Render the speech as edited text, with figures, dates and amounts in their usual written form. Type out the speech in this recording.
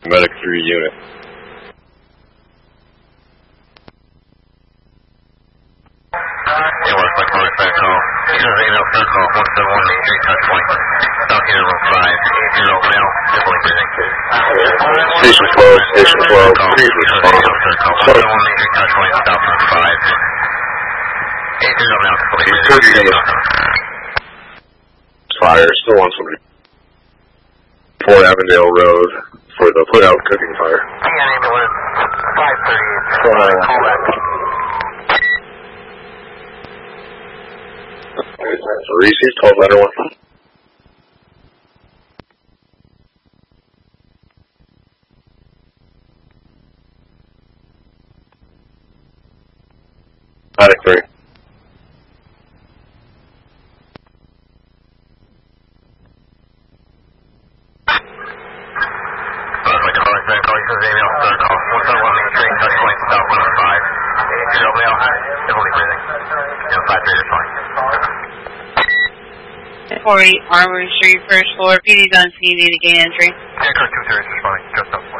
Medic 3 unit. Station 12, Station 12, please respond. Fire, still on somebody. 4 Avondale Road for the put-out cooking fire. Ambulance 538. Call back. Receive 12 letter 1. Medic 3. Armory Street, first floor, PD done, need to gain entry. Aircraft 230 is fine, just up.